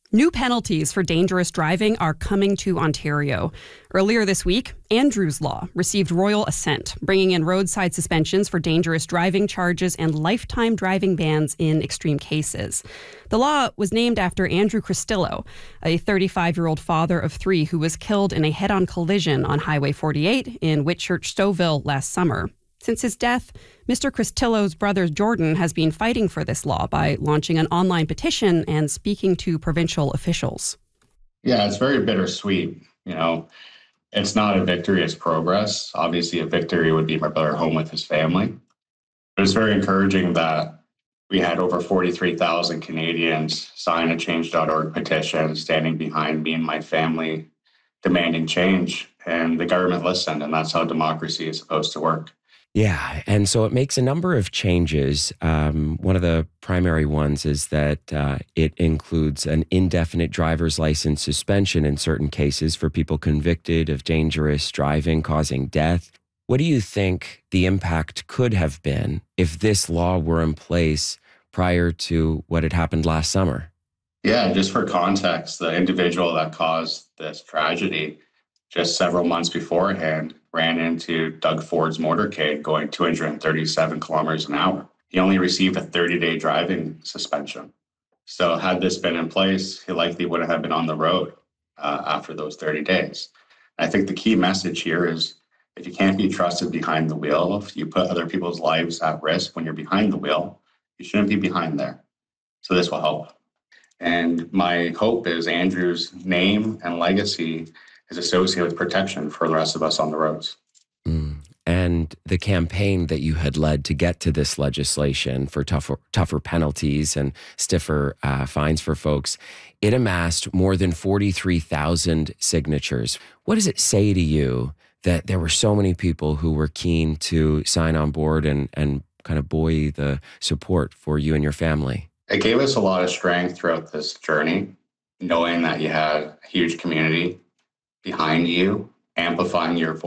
New penalties for dangerous driving are coming to Ontario. Earlier this week, Andrews Law received royal assent, bringing in roadside suspensions for dangerous driving charges and lifetime driving bans in extreme cases. The law was named after Andrew Cristillo, a 35-year-old father of three who was killed in a head-on collision on Highway 48 in Whitchurch, Stouffville last summer. Since his death, Mr. Cristillo's brother Jordan has been fighting for this law by launching an online petition and speaking to provincial officials. Yeah, it's very bittersweet. It's not a victory, it's progress. Obviously, a victory would be my brother home with his family. But it's very encouraging that we had over 43,000 Canadians sign a change.org petition standing behind me and my family demanding change. And the government listened, and that's how democracy is supposed to work. Yeah, and so it makes a number of changes. One of the primary ones is that it includes an indefinite driver's license suspension in certain cases for people convicted of dangerous driving causing death. What do you think the impact could have been if this law were in place prior to what had happened last summer? Yeah, just for context, the individual that caused this tragedy just several months beforehand ran into Doug Ford's motorcade going 237 kilometers an hour. He only received a 30-day driving suspension. So had this been in place, he likely wouldn't have been on the road after those 30 days. I think the key message here is if you can't be trusted behind the wheel, if you put other people's lives at risk when you're behind the wheel, you shouldn't be behind there. So this will help. And my hope is Andrew's name and legacy is associated with protection for the rest of us on the roads. And the campaign that you had led to get to this legislation for tougher penalties and stiffer fines for folks, it amassed more than 43,000 signatures. What does it say to you that there were so many people who were keen to sign on board and kind of buoy the support for you and your family? It gave us a lot of strength throughout this journey, knowing that you had a huge community behind you, amplifying your voice.